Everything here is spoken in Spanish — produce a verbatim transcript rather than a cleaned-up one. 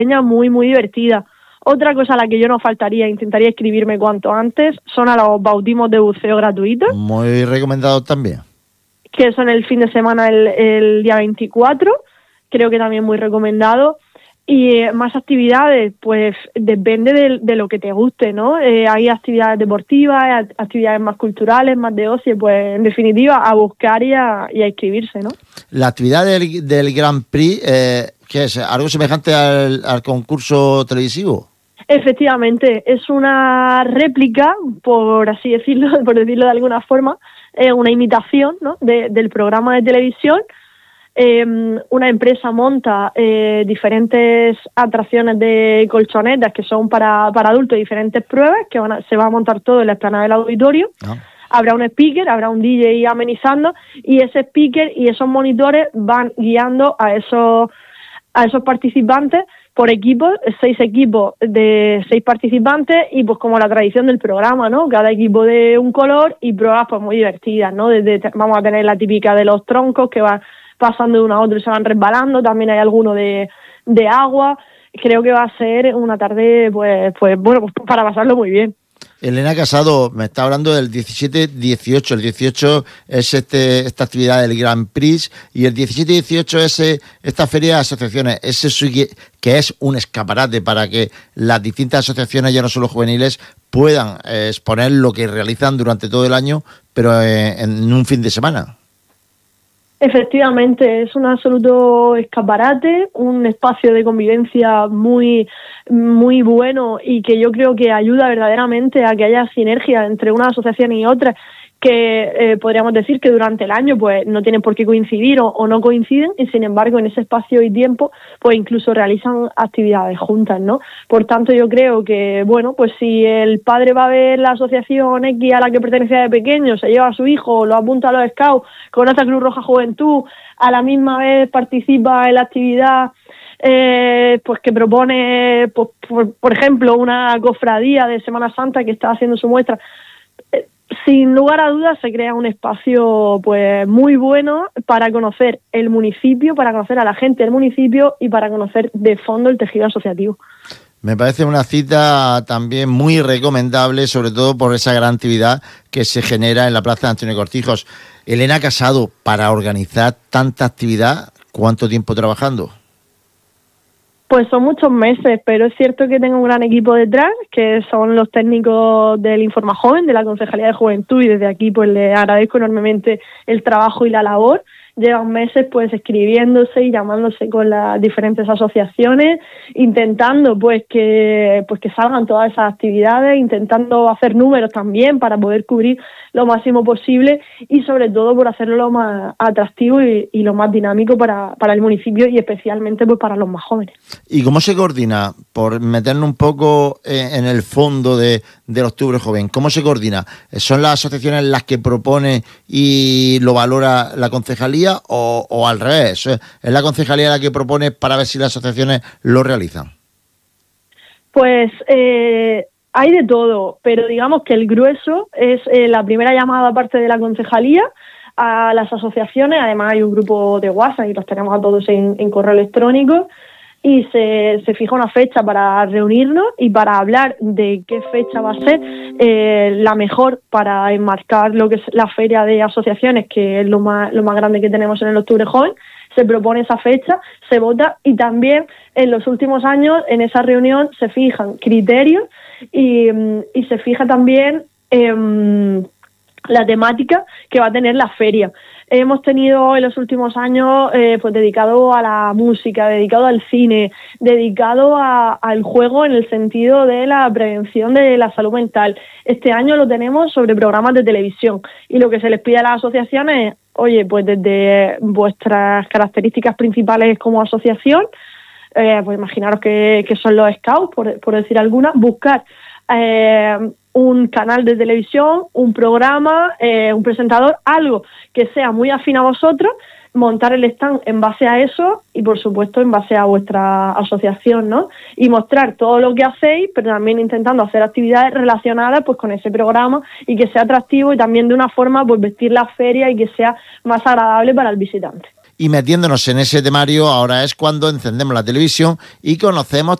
muy, muy divertida. Otra cosa a la que yo no faltaría, intentaría inscribirme cuanto antes, son a los bautismos de buceo gratuitos. Muy recomendado también. Que son el fin de semana, el, el día veinticuatro, creo que también muy recomendado. Y eh, más actividades, pues depende de, de lo que te guste, ¿no? Eh, hay actividades deportivas, actividades más culturales, más de ocio, pues en definitiva a buscar y a, y a inscribirse, ¿no? La actividad del, del Grand Prix, eh, ¿qué es? ¿Algo semejante al, al concurso televisivo? Efectivamente, es una réplica, por así decirlo, por decirlo de alguna forma, eh, una imitación, ¿no? de, del programa de televisión. Eh, una empresa monta eh, diferentes atracciones de colchonetas que son para, para adultos, diferentes pruebas que van a, se va a montar todo en la explanada del auditorio. Ah. Habrá un speaker, habrá un D J amenizando, y ese speaker y esos monitores van guiando a esos a esos participantes por equipos, seis equipos de seis participantes, y pues como la tradición del programa, ¿no? Cada equipo de un color y pruebas pues muy divertidas, ¿no? Desde, vamos a tener la típica de los troncos que van pasando de uno a otro y se van resbalando, también hay alguno de, de agua. Creo que va a ser una tarde, pues, pues bueno, pues para pasarlo muy bien. Elena Casado, me está hablando del diecisiete dieciocho. El dieciocho es este esta actividad del Grand Prix y el diecisiete dieciocho es esta feria de asociaciones. Ese que es un escaparate para que las distintas asociaciones, ya no solo juveniles, puedan eh, exponer lo que realizan durante todo el año, pero eh, en un fin de semana. Efectivamente, es un absoluto escaparate, un espacio de convivencia muy, muy bueno y que yo creo que ayuda verdaderamente a que haya sinergia entre una asociación y otra, que eh, podríamos decir que durante el año pues no tienen por qué coincidir o, o no coinciden, y sin embargo en ese espacio y tiempo pues incluso realizan actividades juntas, ¿no? Por tanto yo creo que, bueno, pues si el padre va a ver la asociación X a la que pertenecía de pequeño, se lleva a su hijo, lo apunta a los scouts, conoce a Cruz Roja Juventud, a la misma vez participa en la actividad Eh, pues que propone, pues, por, por ejemplo, una cofradía de Semana Santa que está haciendo su muestra, eh, sin lugar a dudas se crea un espacio pues muy bueno para conocer el municipio, para conocer a la gente del municipio y para conocer de fondo el tejido asociativo. Me parece una cita también muy recomendable, sobre todo por esa gran actividad que se genera en la Plaza de Antonio Cortijos. Elena Casado, para organizar tanta actividad, ¿cuánto tiempo trabajando? Pues son muchos meses, pero es cierto que tengo un gran equipo detrás, que son los técnicos del Informa Joven, de la Concejalía de Juventud, y desde aquí pues les agradezco enormemente el trabajo y la labor. Llevan meses pues escribiéndose y llamándose con las diferentes asociaciones, intentando pues que pues que salgan todas esas actividades, intentando hacer números también para poder cubrir lo máximo posible y sobre todo por hacerlo lo más atractivo y, y lo más dinámico para, para el municipio y especialmente pues para los más jóvenes. ¿Y cómo se coordina? Por meternos un poco en el fondo de, del Octubre Joven, ¿cómo se coordina? ¿Son las asociaciones las que propone y lo valora la concejalía o, o al revés? ¿Es la concejalía la que propone para ver si las asociaciones lo realizan? Pues eh, hay de todo, pero digamos que el grueso es eh, la primera llamada aparte de la concejalía a las asociaciones. Además hay un grupo de WhatsApp y los tenemos a todos en, en correo electrónico, y se, se fija una fecha para reunirnos y para hablar de qué fecha va a ser eh, la mejor para enmarcar lo que es la feria de asociaciones, que es lo más, lo más grande que tenemos en el Octubre Joven. Se propone esa fecha, se vota, y también en los últimos años en esa reunión se fijan criterios y, y se fija también eh, la temática que va a tener la feria. Hemos tenido en los últimos años eh, pues dedicado a la música, dedicado al cine, dedicado a, al juego en el sentido de la prevención de la salud mental. Este año lo tenemos sobre programas de televisión, y lo que se les pide a las asociaciones es, oye, pues desde vuestras características principales como asociación, eh, pues imaginaros que, que son los scouts, por, por decir alguna, buscar eh, un canal de televisión, un programa, eh, un presentador, algo que sea muy afín a vosotros, montar el stand en base a eso y, por supuesto, en base a vuestra asociación, ¿no? Y mostrar todo lo que hacéis, pero también intentando hacer actividades relacionadas pues con ese programa y que sea atractivo, y también de una forma pues vestir la feria y que sea más agradable para el visitante. y metiéndonos en ese temario, ahora es cuando encendemos la televisión y conocemos